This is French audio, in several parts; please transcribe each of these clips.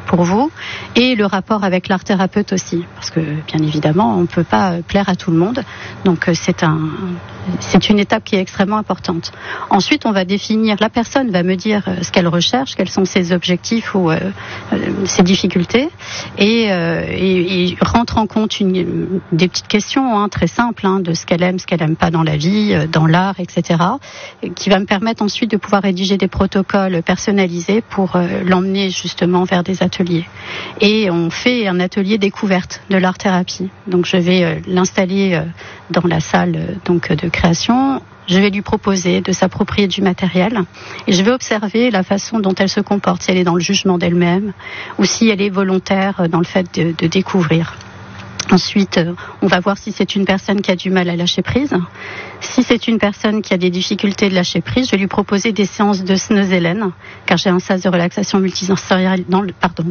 pour vous, et le rapport avec l'art thérapeute aussi, parce que bien évidemment on ne peut pas plaire à tout le monde, donc c'est une étape qui est extrêmement importante. Ensuite on va définir, la personne va me dire ce qu'elle recherche, quels sont ses objectifs ou ses difficultés, et rentre en compte des petites questions très simples de ce qu'elle aime pas dans la vie, dans l'art, etc., qui va me permettre ensuite de pouvoir rédiger des protocoles personnalisés pour l'emmener justement vers des ateliers. Et on fait un atelier découverte de l'art-thérapie. Donc je vais l'installer dans la salle de création. Je vais lui proposer de s'approprier du matériel et je vais observer la façon dont elle se comporte, si elle est dans le jugement d'elle-même ou si elle est volontaire dans le fait de découvrir. Ensuite, on va voir si c'est une personne qui a du mal à lâcher prise. Si c'est une personne qui a des difficultés de lâcher prise, je vais lui proposer des séances de Snozelen, car j'ai un sas de relaxation multisensorielle dans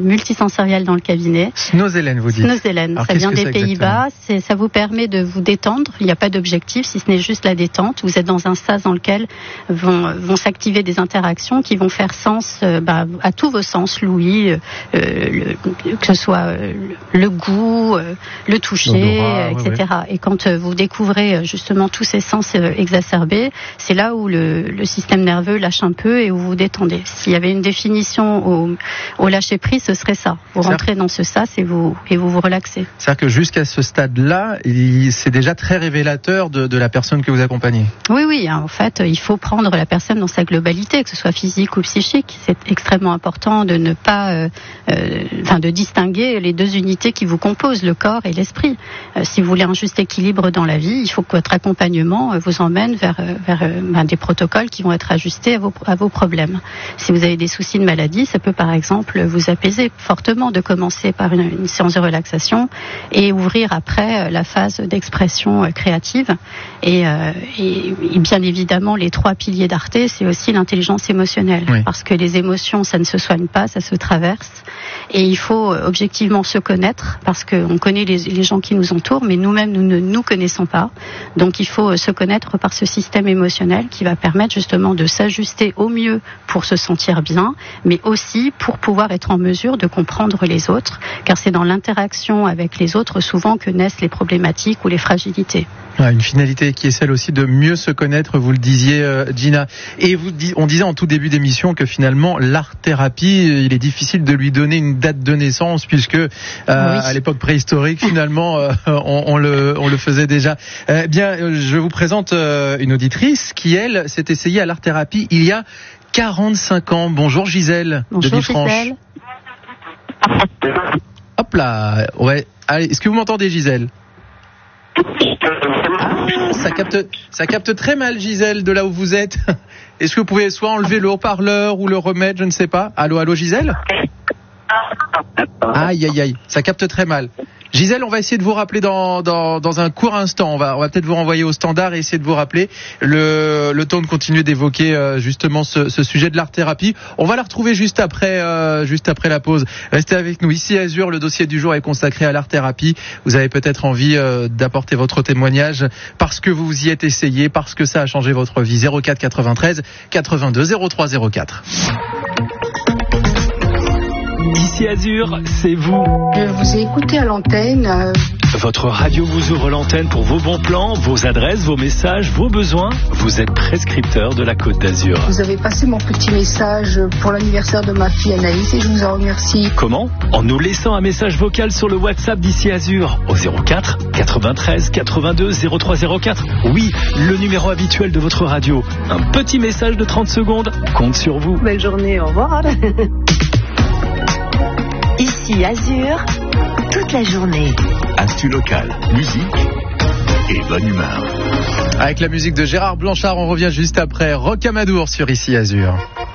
le cabinet. Snozelen, vous dites? Snozelen, ça vient des Pays-Bas. Ça vous permet de vous détendre. Il n'y a pas d'objectif, si ce n'est juste la détente. Vous êtes dans un sas dans lequel vont s'activer des interactions qui vont faire sens à tous vos sens, l'ouïe, que ce soit le goût, le toucher, etc. Oui. Et quand vous découvrez justement tous ces sens exacerbés, c'est là où le système nerveux lâche un peu et où vous vous détendez. S'il y avait une définition au lâcher prise, ce serait ça. Vous rentrez dans ce sas et vous vous relaxez. C'est-à-dire que jusqu'à ce stade-là, c'est déjà très révélateur de la personne que vous accompagnez. Oui. En fait, il faut prendre la personne dans sa globalité, que ce soit physique ou psychique. C'est extrêmement important de ne pas, de distinguer les deux unités qui vous composent, le corps et l'esprit. Si vous voulez un juste équilibre dans la vie, il faut que votre accompagnement vous emmène vers des protocoles qui vont être ajustés à vos problèmes. Si vous avez des soucis de maladie, ça peut par exemple vous apaiser fortement de commencer par une séance de relaxation et ouvrir après la phase d'expression créative. Et bien évidemment, les 3 piliers d'Arte, c'est aussi l'intelligence émotionnelle. Oui. Parce que les émotions, ça ne se soigne pas, ça se traverse. Et il faut objectivement se connaître, parce qu'on connaît les gens qui nous entourent, mais nous-mêmes, nous ne nous connaissons pas. Donc il faut se connaître par ce système émotionnel qui va permettre justement de s'ajuster au mieux pour se sentir bien, mais aussi pour pouvoir être en mesure de comprendre les autres, car c'est dans l'interaction avec les autres souvent que naissent les problématiques ou les fragilités. Une finalité qui est celle aussi de mieux se connaître, vous le disiez Gina. Et on disait en tout début d'émission que finalement l'art-thérapie, il est difficile de lui donner une date de naissance puisque à l'époque préhistorique finalement on le faisait déjà. Je vous présente une auditrice qui elle s'est essayée à l'art-thérapie il y a 45 ans. Bonjour Gisèle. Bonjour, de Villefranche. Gisèle. Hop là, ouais. Allez, est-ce que vous m'entendez Gisèle? Ça capte très mal Gisèle de là où vous êtes. Est-ce que vous pouvez soit enlever le haut-parleur ou le remettre, je ne sais pas. Allô Gisèle? Aïe, ça capte très mal. Gisèle, on va essayer de vous rappeler dans un court instant. On va peut-être vous renvoyer au standard et essayer de vous rappeler le temps de continuer d'évoquer justement ce sujet de l'art-thérapie. On va la retrouver juste après la pause. Restez avec nous. Ici Azur, le dossier du jour est consacré à l'art-thérapie. Vous avez peut-être envie d'apporter votre témoignage parce que vous vous y êtes essayé, parce que ça a changé votre vie. 04 93 82 03 04. Ici Azur, c'est vous. Je vous ai écouté à l'antenne. Votre radio vous ouvre l'antenne pour vos bons plans, vos adresses, vos messages, vos besoins. Vous êtes prescripteur de la Côte d'Azur. Vous avez passé mon petit message pour l'anniversaire de ma fille Anaïs et je vous en remercie. Comment? En nous laissant un message vocal sur le WhatsApp d'Ici Azur au 04 93 82 03 04. Oui, le numéro habituel de votre radio. Un petit message de 30 secondes compte sur vous. Belle journée, au revoir. Ici Azur, toute la journée. Actu locale, musique et bonne humeur. Avec la musique de Gérard Blanchard, on revient juste après Rocamadour sur Ici Azur.